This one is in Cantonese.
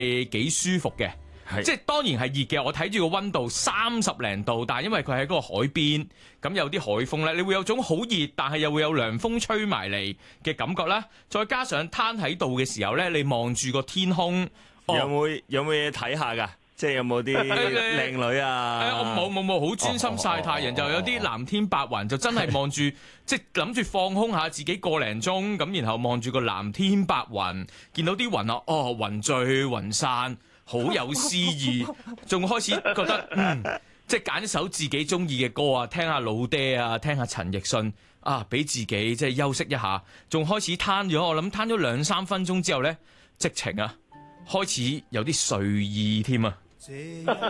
幾舒服嘅。即係當然係熱嘅，我睇住個溫度30零度，但係因為佢喺嗰個海邊，咁有啲海風咧，你會有種好熱，但係又會有涼風吹埋嚟嘅感覺啦。再加上攤喺度嘅時候咧，你望住個天空， 有冇嘢睇下㗎？即係有冇啲靚女啊？ 我冇，好專心曬太陽，就有啲藍天白雲，就真係望住，即係諗住放空下自己個零鐘，咁然後望住個藍天白雲，見到啲雲啊，雲聚雲散。好有詩意，仲開始覺得即係揀首自己中意嘅歌啊，聽下老爹啊，聽下陳奕迅啊，俾自己即係休息一下，仲開始攤咗，我諗攤咗2-3分鐘之後呢，直情啊開始有啲睡意添啊。